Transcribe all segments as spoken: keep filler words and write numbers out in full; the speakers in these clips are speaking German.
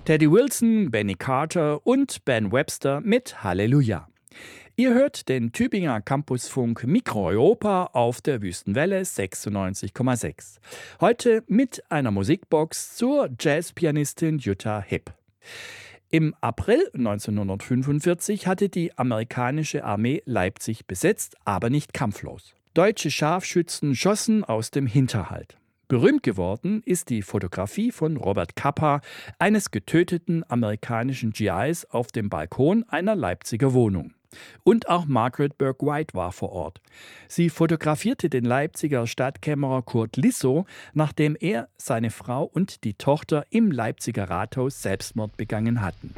Teddy Wilson, Benny Carter und Ben Webster mit Halleluja. Ihr hört den Tübinger Campusfunk Mikro Europa auf der Wüstenwelle sechsundneunzig Komma sechs. Heute mit einer Musikbox zur Jazzpianistin Jutta Hipp. Im April neunzehnhundertfünfundvierzig hatte die amerikanische Armee Leipzig besetzt, aber nicht kampflos. Deutsche Scharfschützen schossen aus dem Hinterhalt. Berühmt geworden ist die Fotografie von Robert Capa, eines getöteten amerikanischen G Is auf dem Balkon einer Leipziger Wohnung. Und auch Margaret Bourke-White war vor Ort. Sie fotografierte den Leipziger Stadtkämmerer Kurt Lissow, nachdem er, seine Frau und die Tochter im Leipziger Rathaus Selbstmord begangen hatten.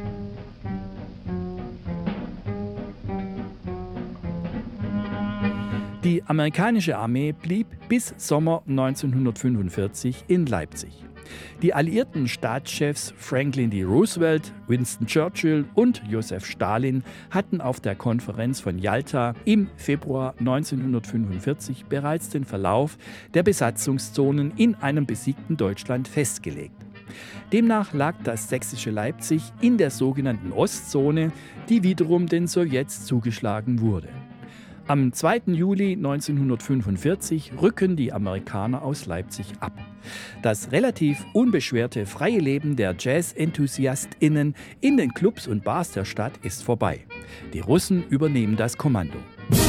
Die amerikanische Armee blieb bis Sommer neunzehnhundertfünfundvierzig in Leipzig. Die alliierten Staatschefs Franklin D. Roosevelt, Winston Churchill und Josef Stalin hatten auf der Konferenz von Jalta im Februar neunzehnhundertfünfundvierzig bereits den Verlauf der Besatzungszonen in einem besiegten Deutschland festgelegt. Demnach lag das sächsische Leipzig in der sogenannten Ostzone, die wiederum den Sowjets zugeschlagen wurde. Am zweiten Juli neunzehnhundertfünfundvierzig rücken die Amerikaner aus Leipzig ab. Das relativ unbeschwerte freie Leben der Jazz-EnthusiastInnen in den Clubs und Bars der Stadt ist vorbei. Die Russen übernehmen das Kommando.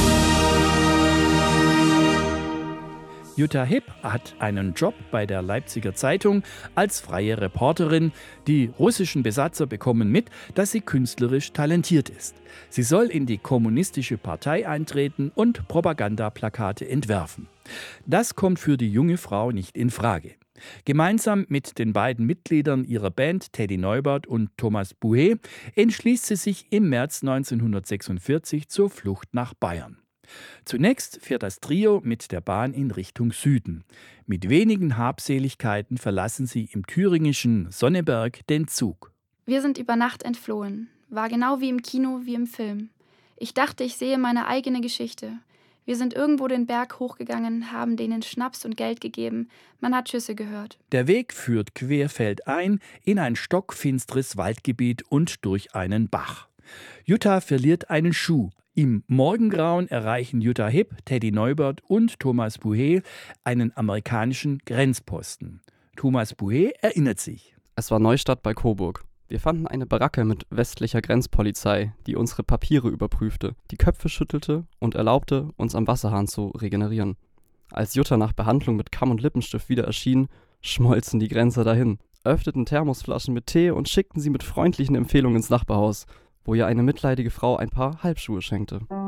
Jutta Hipp hat einen Job bei der Leipziger Zeitung als freie Reporterin. Die russischen Besatzer bekommen mit, dass sie künstlerisch talentiert ist. Sie soll in die kommunistische Partei eintreten und Propagandaplakate entwerfen. Das kommt für die junge Frau nicht in Frage. Gemeinsam mit den beiden Mitgliedern ihrer Band Teddy Neubert und Thomas Buhé entschließt sie sich im März neunzehnhundertsechsundvierzig zur Flucht nach Bayern. Zunächst fährt das Trio mit der Bahn in Richtung Süden. Mit wenigen Habseligkeiten verlassen sie im thüringischen Sonneberg den Zug. Wir sind über Nacht entflohen. War genau wie im Kino, wie im Film. Ich dachte, ich sehe meine eigene Geschichte. Wir sind irgendwo den Berg hochgegangen, haben denen Schnaps und Geld gegeben. Man hat Schüsse gehört. Der Weg führt querfeldein in ein stockfinsteres Waldgebiet und durch einen Bach. Jutta verliert einen Schuh. Im Morgengrauen erreichen Jutta Hipp, Teddy Neubert und Thomas Buhé einen amerikanischen Grenzposten. Thomas Buhé erinnert sich. Es war Neustadt bei Coburg. Wir fanden eine Baracke mit westlicher Grenzpolizei, die unsere Papiere überprüfte, die Köpfe schüttelte und erlaubte, uns am Wasserhahn zu regenerieren. Als Jutta nach Behandlung mit Kamm und Lippenstift wieder erschien, schmolzen die Grenzer dahin, öffneten Thermosflaschen mit Tee und schickten sie mit freundlichen Empfehlungen ins Nachbarhaus, wo ihr eine mitleidige Frau ein paar Halbschuhe schenkte.